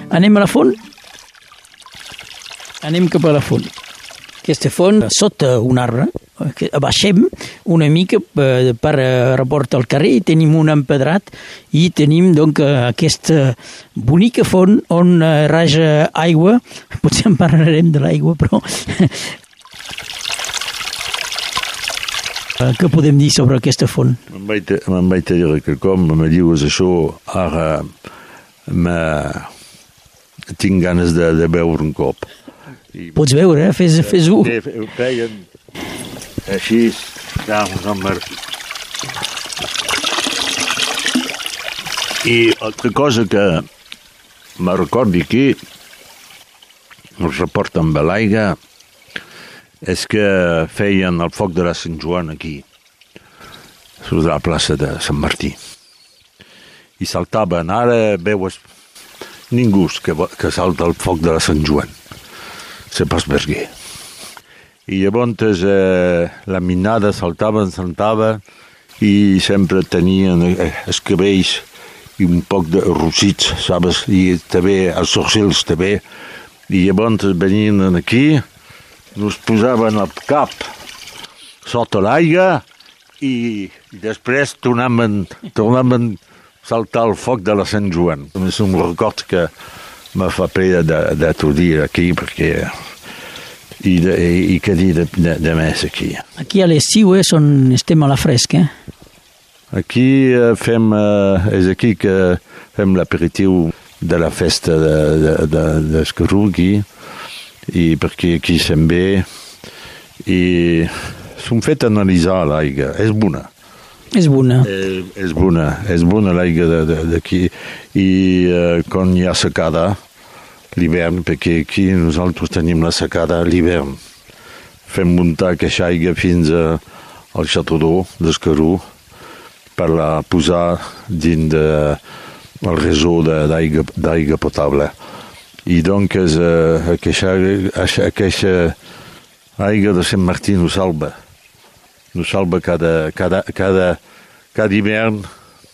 Anem a la font? Anem cap a la font. Aquesta font, sota un arbre, baixem una mica per reportar al carrer i tenim un empedrat i tenim doncs, aquesta bonica font on raja aigua. Potser en parlarem de l'aigua, però... Què podem dir sobre aquesta font? Me'n vaig dir que com me dius això, ara tinc ganes de beure un cop. Pots veure, fes-ho. Feien així, i altra cosa que me recordi aquí, el report amb l'aigua, és que feien el foc de la Sant Joan aquí, sobre la plaça de Sant Martí. I saltaven, ara veus ningú que salta el foc de la Sant Joan. Se pas per què. I llavors la minada saltava i sempre tenien els cabells i un poc de rossits, sabes? I també els sorcells també. I llavors venien aquí, ens posaven el cap sota l'aigua i després tornaven a saltar el foc de la Sant Joan. És un record que me fa pena de t'ho dir aquí, perquè i què dir de més aquí. Aquí a l'estiu estem a la fresca. Aquí és aquí que fem l'aperitiu de la festa d'Escarrugui, i perquè aquí se'n ve, i s'han fet analitzar l'aigua, és bona. És bona. És bona l'aigua d'aquí. I quan hi ha secada, l'hivern, perquè aquí nosaltres tenim la secada a l'hivern, fem muntar aquesta aigua fins al Xatodó d'Escarú per la posar dins el réseau d'aigua potable. I doncs aquesta aigua de Sant Martí nos salva. Nos salva cada hivern,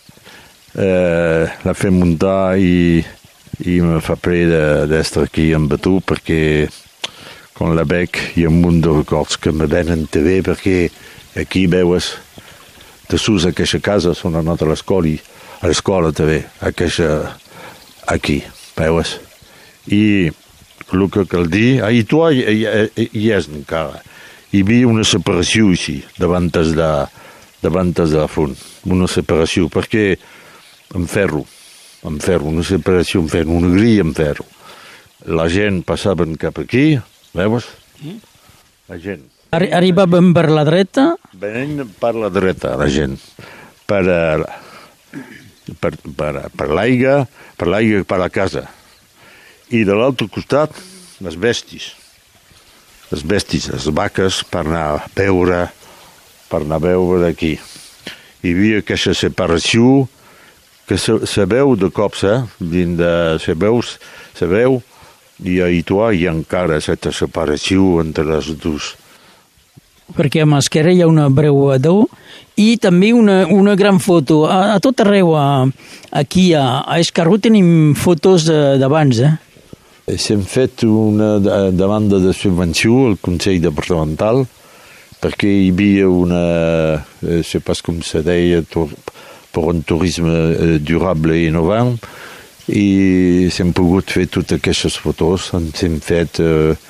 la fem muntar i me fa pena d'estar aquí amb tu, perquè quan la veig hi ha un munt de records que me venen també, perquè aquí veus de sus aquesta casa on ha anat a l'escola també, aquí, veus? I el que cal dir, a Itoa hi és encara. Hi havia una separació així, davant de la font, una separació, perquè en ferro, una separació en ferro, una grilla en ferro. La gent passaven cap aquí, veus? La gent. Arribàvem per la dreta? Venien per la dreta, la gent, per l'aigua, per la casa. I de l'altre costat, les bèsties. Les bèsties, les vaques, per anar a veure d'aquí. Hi havia aquesta separació que se veu de cops, dins de se veu, i a Itoa hi ha encara aquesta separació entre les dues. Perquè a l'esquerra hi ha una breu adó i també una gran foto. A tot arreu, aquí a Escarró tenim fotos d'abans, S'hem fet una demanda de subvenció al Consell Departamental perquè hi havia una, no sé pas com se deia, per un turisme durable i innovant, i s'hem pogut fer totes aquestes fotos. Ens hem fet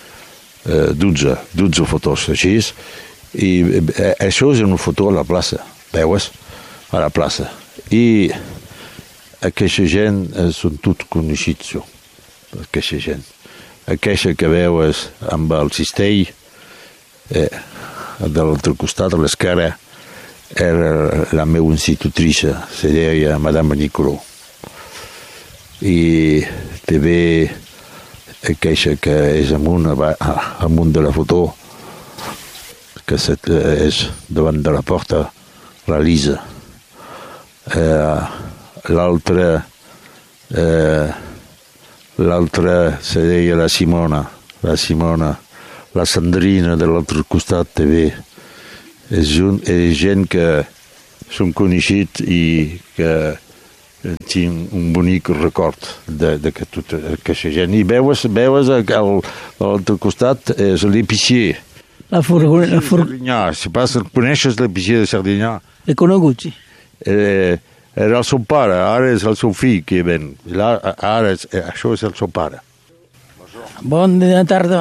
12 fotos així, i això és una foto a la plaça, veus? A la plaça. I aquesta gent són tots coneixits, aquesta gent. Aquesta que veus amb el cistell, de l'altre costat, a l'esquerra, era la meva institutrice, se deia Madame Nicolò. I també aquesta que és amunt de la foto, que és davant de la porta, la Lisa. L'altra se deia la Simona, la Sandrina de l'altre costat també. És gent que són coneixits i que tinc un bonic record de que tota aquesta gent. I veus a l'altre costat és l'Épicier. Sardinyà. Si pas coneixes l'Épicier de Sardinyà? L'he conegut, sí. Era el seu pare, ara és el seu fill que ven. Això és el seu pare. Bona tarda.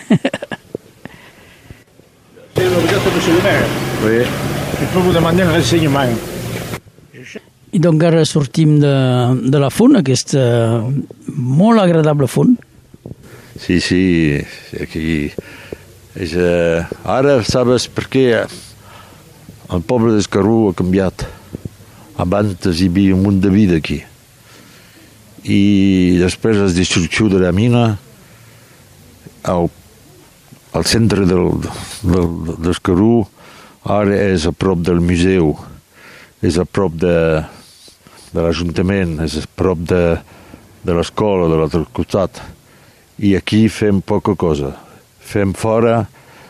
C'est l'obligato de cellulaire. Oui. Je peux vous demander un renseignement. I doncs ara sortim de la font, aquesta molt agradable font. Sí, aquí és, ara sabes per què el poble d'Escarú ha canviat. Abans hi havia un munt de vida aquí. I després la destrucció de la mina, al centre d'Escarú ara és a prop del museu, és a prop de l'Ajuntament, és a prop de l'escola de l'altre costat. I aquí fem poca cosa. Fem fora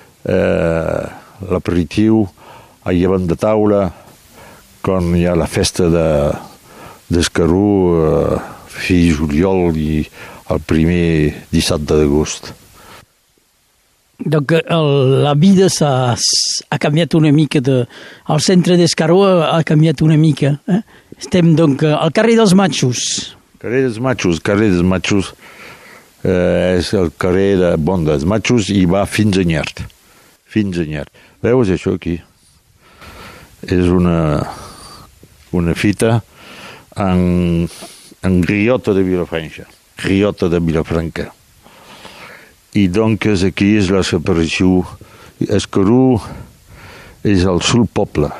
l'aperitiu, a llevant de taula, quan hi ha la festa d'Escarú, fi juliol i el primer dissabte d'agost. Donc la vida ha canviat una mica, el centre d'Escaró ha canviat una mica. Estem donc al carrer dels Matxos. Carrer dels Matxos és el carrer dels Matxos i va fins a Nyert. Veus això aquí? És una fita en griota de Vilafranca. I doncs aquí és la separació. Escarú és el sol poble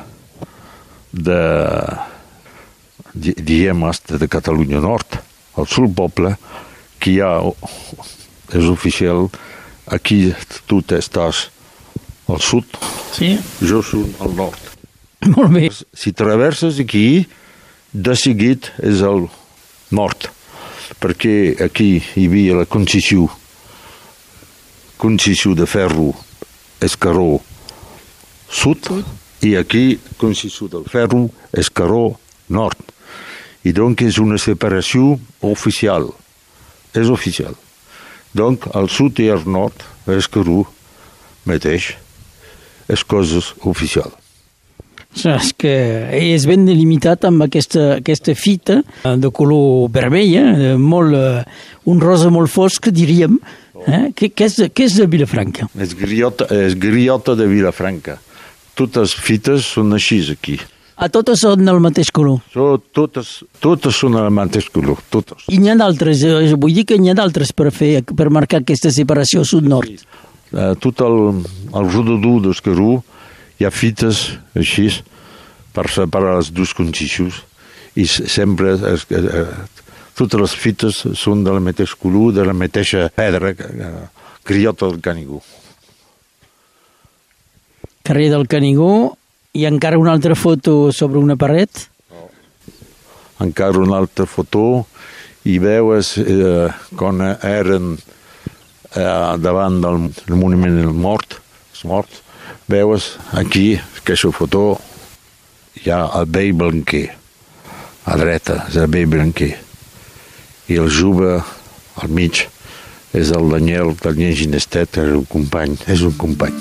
de Catalunya Nord. El sol poble que hi ha, és oficial, aquí tu estàs al sud, sí. Jo soc al nord. Molt bé. Si traverses aquí, de seguit és el nord, perquè aquí hi havia la concessió de ferro Escaró sud i aquí concessió del ferro Escaró nord. I doncs és una separació oficial. És oficial. Donc al sud i al nord, Escaró mateix, és cosa oficial. És que és ben delimitat amb aquesta fita de color vermella, un rosa molt fosc, diríem. Què és de Vilafranca? És griota de Vilafranca. Totes les fites són així aquí. Totes són del mateix color? Totes són del mateix color, totes. I n'hi ha d'altres, vull dir que n'hi ha d'altres per marcar aquesta separació sud-nord. Tot el rodador d'Escarú hi ha fites així per separar les dues concessions i sempre totes les fites són del mateix color, de la mateixa pedra, griota del Canigó. Carrer del Canigó, i encara una altra foto sobre una paret? Encara una altra foto, i veus quan eren davant del monument dels morts, veus aquí, aquesta foto, hi ha el vell Blanquer, a dreta és el vell Blanquer. I el jove al mig és el Daniel Ginestet, és un company.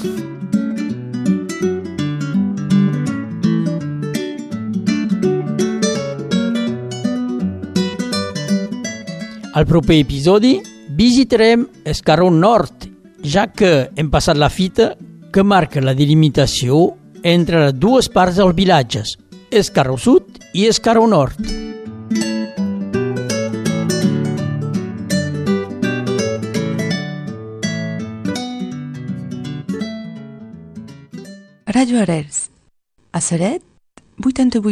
Al proper episodi visitarem Escaró Nord, ja que hem passat la fita que marca la delimitació entre les dues parts dels vilatges, Escaró Sud i Escaró Nord. Radio Arels, a Ceret, 88.